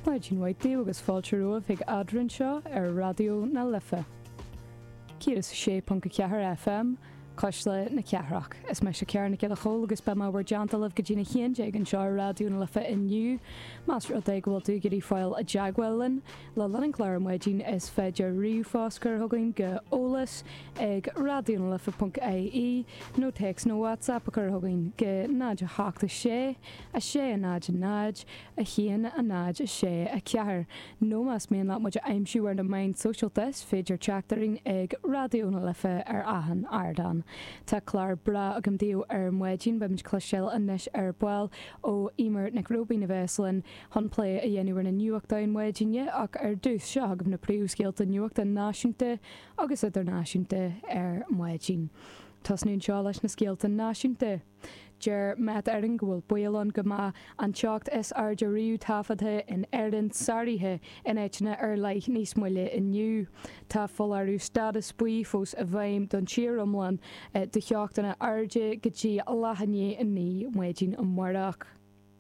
Maidin Whitey agus fáilte roimh ag adrann seo ar radio na Lifa. Cír is 6.4 FM, cos le na cearach. Is me se cear na ceile chol agus be má bhar deantalah go dtína chéanté an seo radio na Lifa inniu. Mas ru ag bhfuil tú gurí fáil a jaagwellin, le lenin chláir maidin is féidir riú fáscar thugainn go ólas ag radio na Lifa.ie, nó text nó WhatsApp a chur thugainn go náid a háachta sé a náid a náid, a chéan a náid a sé a ceathar. nó mas mion le muid a aimsiú ar na main socialtas féidir teachtaring ag radio na Lifa ar ahan Ardan. Tá chlár bra agam díú ar muidin be muid cloisiil inis ar buil ó imar na grobí na bheslin honplé a dhéanúar na nuachta in muidinne ach ar dús seo agam na príomhscéalta nuachta náisiúnta agus idirnáisiúnta ar muidin. Tás nún seo leis na scéalta náisiúnta. Deir mead ar an ghfuil bualan go maith an teacht is ar de riú tafathe in aireann sairíthe in éitne ar leith níos muile inniu. Tá folarú stadas buí fós a bhaim don tíorumlan de cheachtainna airde go dtí lehanné in ní muidin an marach.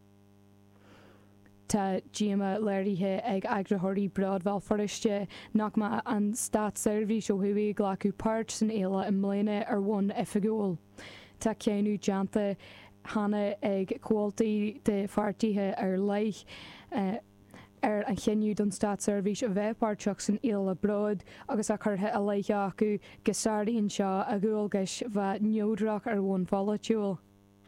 Tá díama léirithe ag agrathirí bradbhil foriste nach ma an Staatsservice ó thuí ghlacu páirt san éile in mléine ar bhain ifigúil. Tá ceanú deanta hana ag cualtaí de fartíthe ar leith ar an chéniú don Staatsservice a bheith páirteach san éile brad agus a churtha a leiche acu go sardaíonn seo a gúilgas bheith neodrach ar bhain folitiúil.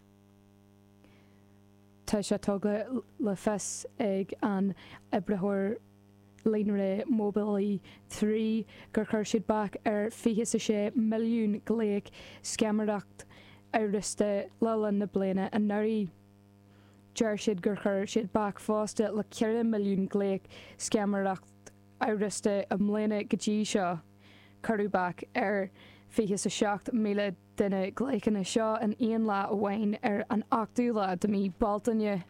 Tá sé tógla le fes ag an ibrethir líonra Mobilí 3 gur chuir siad bach ar 26 milliún gléic scamaracht áiriste lelan na bliana a nuirí. Deir siad gur chuir siad bach fásta le 4 milliún gléic scamaracht áiriste a mléine go dtí seo chuirú bach ar 27 míle duine gléicanna seo an aon lá a bhhain ar an 8 lá do mí baltaine.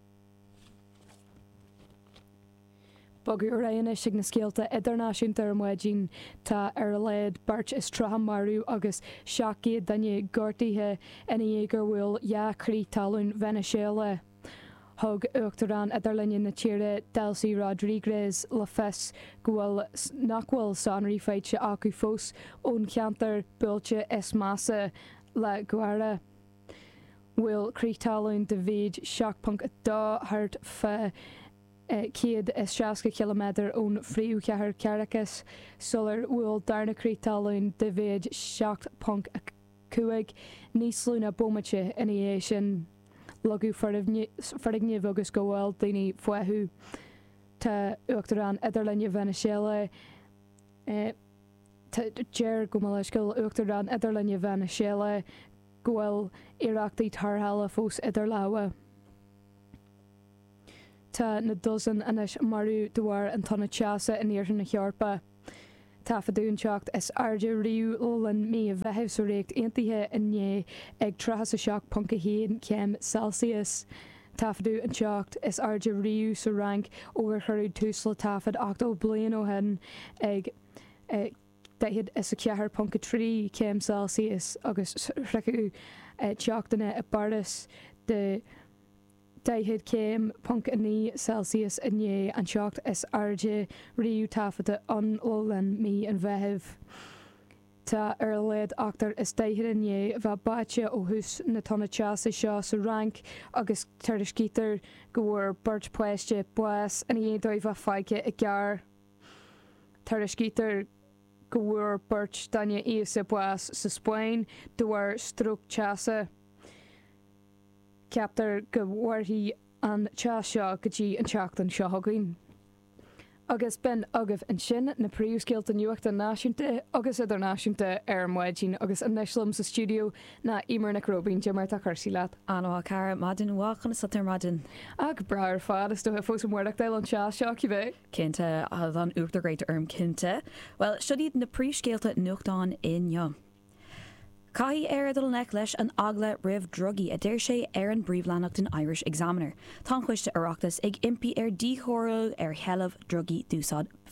Bogu raine sig na scéalta idirnáisiúnta ar muidin tá ar léad bart is trotha marú agus 7 danne gortaithe ina dhégur bhfuil jaachrí talún Venezuela. Thug uachtarán idirlinne na tíre Delcy Rodriguez le fes nachhfuil sanraí féite acu fós ón cheantar builte is massa le guara. Bhfuil crítalún de bhíd 7.2 hart fe céad is 60 km ón phríú ceathar Caracas, sular bhfuil darna crítalún de bhíd 7.2 níos lúna bómaite ina dhé sin. Logu farigníomh agus go bhfuil daoine foiithú. Tá uachtarán idirlinne Venezuela deir go leiscail uachtarán idirlinne Venezuela go bhfuil iireachtaí tarthala fós idir leabha. Tá na dosan inis marú dohar an tonna teasa in éireann na chearpa. Tá faidún teacht is airde riú ólan mí a bheitheh sa réict aontaithe inné ag 37.1 cem Celsius. Tá faidú an teacht is airde riú sa rank ógur chuirú túsla táfad 8 bliain ó hen ag daiad is a 4.3 cem Celsius agus reicú teachtainna a bardas de Daihead céim punk ní Celsius inné an teacht is airde riú tafata an ólan mí an bheitheh. Tá ar léad achtar is daihead inné bheith baite ó hús na tonna teasa seo sa rank agus tuiriscítar go bhfuair burt poiste buas in dhéadóibh a faice i gcearr. Tuiriscítar go bhfuair burt daine íosa buas sa Spáin do bhfuair stróc teasa. Ceaptar go bhhairtí an teas seo go dtí an teachtain seo thugainn. Agus ben agah an sin na príomhscéalta nuachta náisiúnta agus idirnáisiúnta ar muidin agus an neislam sa stúdio na imar na crobín de mar a chuirsí leat. Aná cara madin bháchan sa tar madin. Ag brair fád is do fós mórachtail an teas seo ci bheith. Cinnte an uachtargréit cinnte. Well, siúd na príomhscéalta nuachtáin inniu. Caithí éireadal neic leis an agla rih drugaí a dtéir sé ar an bríomhlánach den Irish Examiner. Tá chuiste arachtas ag impi ar díthóráil ar healamh drugaí dúsáid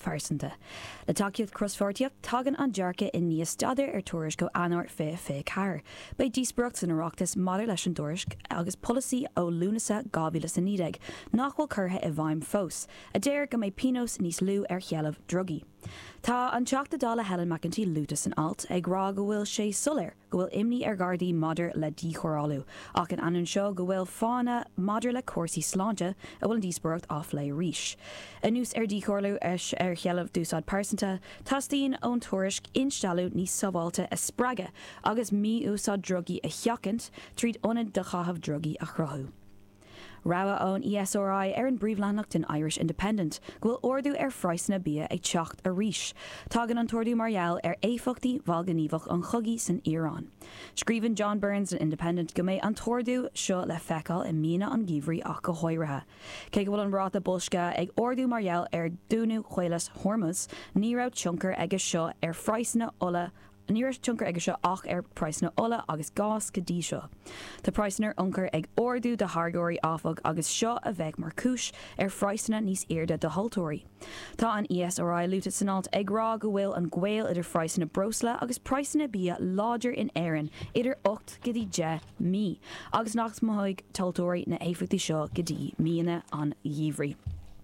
farsanta. Le takeíocht crosfortiach tagan an dearcha in níos staidir tuairis go anir fé cair. Bei díosbrocht san Oireachtas maidir leis an tuairis agus policy ó lúnasa gábhíle san nídeag nachhfuil curtha I bhaim fós, a déir go méid pinos níos lú chealamh drugaí. Tá an teachta dála Helen McEntee lutas an alt ag rá go bhfuil sé solir go bhfuil imní ar gardaí madidir le díchoráú, ach an ann seo go bhfuil fána madidir le cuasaí sláinte a bhfuil an díosbrocht áf le ríis. Anús ar díchorlú is ar chealamh dúsáid persanta, tastíonn ón tuairis instalú níos sábháilte a spreaga agus mí úsáid drugaí a cheacant tríd ionad de chahabh drugaí a chrothú. Rawa ón ESRI ar an bríomhleannacht in Irish Independent go bhfuil ordú ar phrasanna bia ag teacht a ríis. Tágan an tuairdú margheall ar éifeachtaí bhalganíomhach an chugaí san Iarán. Scríbann John Burns an Independent go méid an tuairdú seo le feiceáil I mína an gíomhraí ach go háirithe. Cé go bhfuil an ráta bolsca ag ordú margheall ar dúnú chuilas Hormuz, ní raibh tionchar agus seo ar phrasanna ola Níir tuncar ag seo ach ar praisna ola agus gás go dtí seo. Tá praisnar ionchar ag ordú de thgóirí áfag agus seo a bheith mar cis ar phrasanna níos airde de haltóirí. Tá an ESRI luúta sanált ag rá go bhfuil an gcuil idir phrasanna brosla agus praisna bia láidir in éireann idir 8 go dtí 10 mí, agus nach mthaig taltóirí na éifeachtaí seo go dtí míana an dhíomhraí.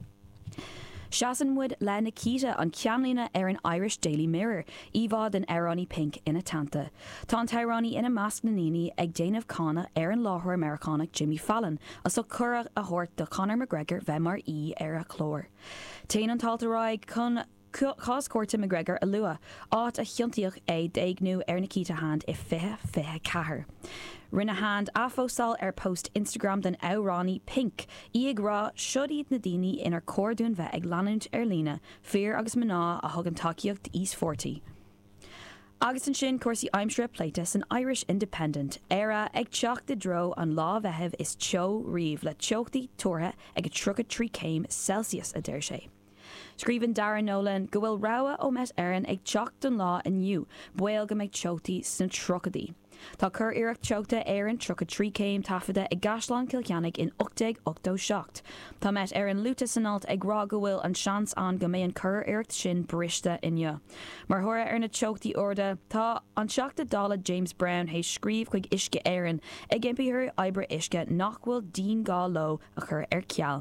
Seasanmuid le Nikita an ceanlína ar an Irish Daily Mirror, íbhád an Airani Pink ina tanta. Tá an Tairani ina measc na níní ag déanamh cána ar an láthir Americanach Jimmy Fallon, as so cura a thuirt de Conor McGregor bheith mar ar a chlór. Téann an taltaráig chun Cás cuairte McGregor a lua, áit a chiantaíoch é déagnú ar Nikita Hand I fithe chathair. Rinne Hand afóstal ar post Instagram den Airani Pink, ag rá siúd na daoine inar cordún bheith ag leanúint ar lína, fear agus mná a thug an takeíocht East 40. Agus an sin cuasaí aimsre pléitas an Irish Independent, éire ag teach de dro an lá bheitheh is teo riomh le teochtaí tuaithe ag 33 céim Celsius a deir sé. Scríbann Darren Nolan go bhfuil ráha ó met aireann ag teach don lá inniu, buil go méid teochtaí san trocadaí. Tá cur iirecht teochta éireann 33 céim tafada ag Gaslan Kilceannig in 88. Tá met ar an luúta sanált ag rá go bhfuil an seans an go méid an cur iirecht sin briste inne. Mar thura ar na teochtaí orda, tá an seachta dála James Brown hééis scríomh chuig isce éireann ag gimpíthir oibre isce nach bhfuil dín gá lo a chur ar ceall.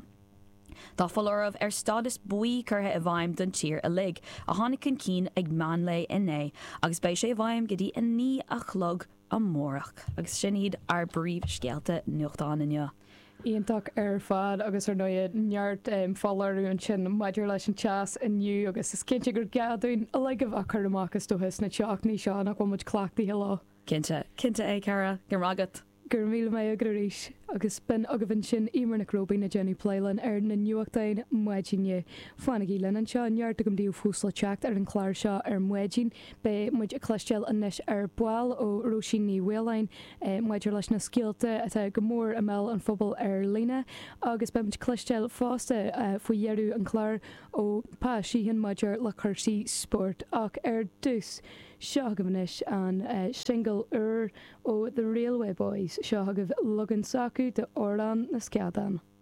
Tá follóramh ar stadas buí curtha a bhaim don tír a lig, a tháinig chun cín ag man le inné, agus bei sé bhaim go dtí a ní a chlog an mórach, agus sin iad ar bríomh scialta nuachtáin inne. Íontach ar fad agus ar nóiad neart fallú an sin maidir leis an teas inniu agus is cinnte gur gaadún a le go bhachar amachchas dohas na teach ní seo nach go muid chclaachtaí heá. Cinnte é cara gur mágad. Gur míle mé a éis agus ben agahn sin imar na cróbí na Jenny Pléilen ar na nuachtain muidine fanna ílen an seo neart gom díú fúsla techt ar an chláir seo ar muidín be muid a cléisteil anis ar buil ó Roisin ní Bhfuilein muidir leis na scialta atá go mór a mell an phobal ar lína agus be muid cléisteil fásta faoi dhearú an chláir ó pá síhan maidir le chuirsaí sport ach ar dús. Seo agamhanis an single ó The Railway Boys seo agah lugan sacu de Orlán na Scadan.